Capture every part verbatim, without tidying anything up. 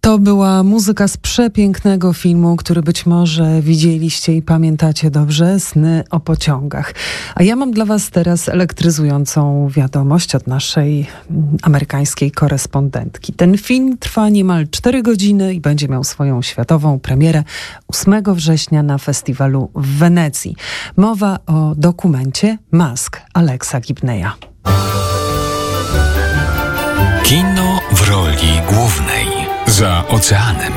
To była muzyka z przepięknego filmu, który być może widzieliście i pamiętacie dobrze, Sny o pociągach. A ja mam dla was teraz elektryzującą wiadomość od naszej amerykańskiej korespondentki. Ten film trwa niemal cztery godziny i będzie miał swoją światową premierę ósmego września na festiwalu w Wenecji. Mowa o dokumencie Mask Alexa Gibneya. Kino w roli głównej. Za oceanem.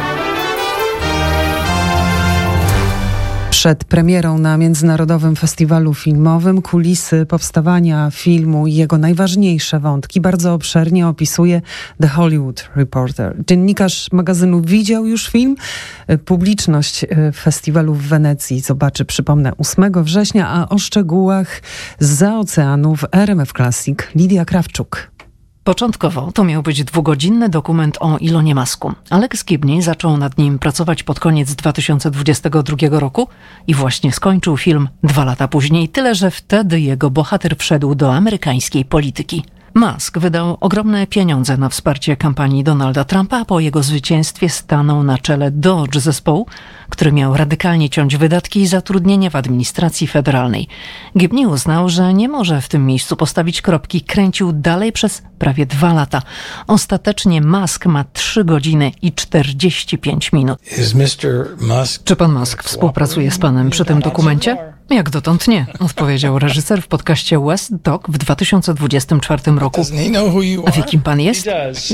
Przed premierą na Międzynarodowym Festiwalu Filmowym kulisy powstawania filmu i jego najważniejsze wątki bardzo obszernie opisuje The Hollywood Reporter. Dziennikarz magazynu widział już film. Publiczność festiwalu w Wenecji zobaczy, przypomnę, ósmego września, a o szczegółach zza oceanu w R M F Classic Lidia Krawczuk. Początkowo to miał być dwugodzinny dokument o Elonie Musku. Alex Gibney zaczął nad nim pracować pod koniec dwa tysiące dwudziestego drugiego roku i właśnie skończył film dwa lata później, tyle że wtedy jego bohater wszedł do amerykańskiej polityki. Musk wydał ogromne pieniądze na wsparcie kampanii Donalda Trumpa, a po jego zwycięstwie stanął na czele Dodge zespołu, który miał radykalnie ciąć wydatki i zatrudnienie w administracji federalnej. Gibney uznał, że nie może w tym miejscu postawić kropki. Kręcił dalej przez prawie dwa lata. Ostatecznie Musk ma trzy godziny i czterdzieści pięć minut. Czy pan Musk współpracuje z panem przy tym dokumencie? Jak dotąd nie, odpowiedział reżyser w podcaście West Talk w dwa tysiące dwudziestym czwartym roku. A wie, kim pan jest?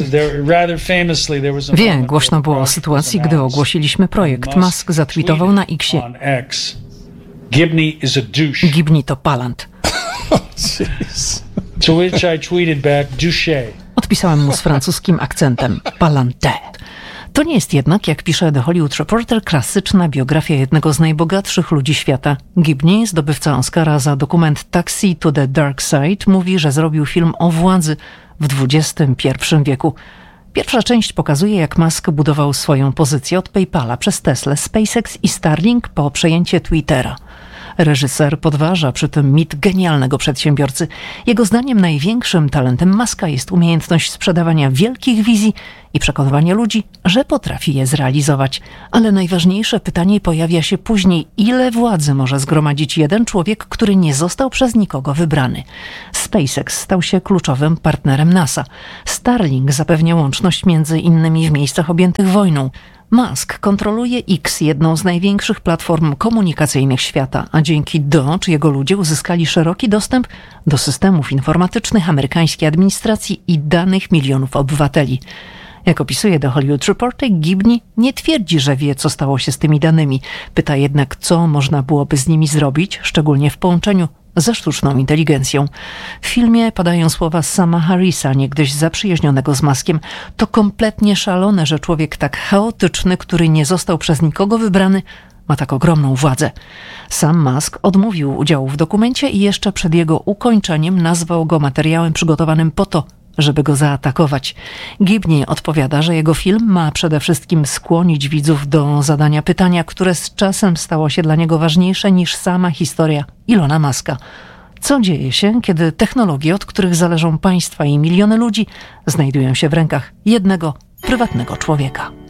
Wie, głośno było o sytuacji, gdy ogłosiliśmy projekt. Musk zatweetował na Xie: Gibney to palant. Odpisałem mu z francuskim akcentem: palante. To nie jest jednak, jak pisze The Hollywood Reporter, klasyczna biografia jednego z najbogatszych ludzi świata. Gibney, zdobywca Oscara za dokument Taxi to the Dark Side, mówi, że zrobił film o władzy w dwudziestym pierwszym wieku. Pierwsza część pokazuje, jak Musk budował swoją pozycję od PayPala przez Teslę, SpaceX i Starlink po przejęcie Twittera. Reżyser podważa przy tym mit genialnego przedsiębiorcy. Jego zdaniem największym talentem Muska jest umiejętność sprzedawania wielkich wizji i przekonywania ludzi, że potrafi je zrealizować. Ale najważniejsze pytanie pojawia się później: ile władzy może zgromadzić jeden człowiek, który nie został przez nikogo wybrany? SpaceX stał się kluczowym partnerem NASA. Starlink zapewnia łączność między innymi w miejscach objętych wojną. Musk kontroluje X, jedną z największych platform komunikacyjnych świata, a dzięki Dodge jego ludzie uzyskali szeroki dostęp do systemów informatycznych amerykańskiej administracji i danych milionów obywateli. Jak opisuje The Hollywood Reporter, Gibney nie twierdzi, że wie, co stało się z tymi danymi. Pyta jednak, co można byłoby z nimi zrobić, szczególnie w połączeniu ze sztuczną inteligencją. W filmie padają słowa Sama Harrisa, niegdyś zaprzyjaźnionego z Muskiem. To kompletnie szalone, że człowiek tak chaotyczny, który nie został przez nikogo wybrany, ma tak ogromną władzę. Sam Musk odmówił udziału w dokumencie i jeszcze przed jego ukończeniem nazwał go materiałem przygotowanym po to, żeby go zaatakować. Gibney odpowiada, że jego film ma przede wszystkim skłonić widzów do zadania pytania, które z czasem stało się dla niego ważniejsze niż sama historia Elona Muska. Co dzieje się, kiedy technologie, od których zależą państwa i miliony ludzi, znajdują się w rękach jednego prywatnego człowieka?